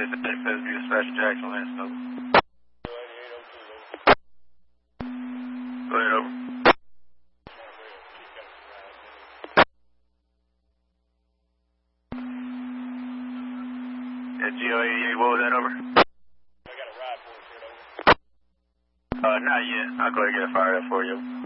It's FSB Dispatcher Jackson Lance, over. Go ahead, over. Yeah, GO88, what was that, over? I got a ride for it, over. Not yet. I'll go ahead and get it fired up for you.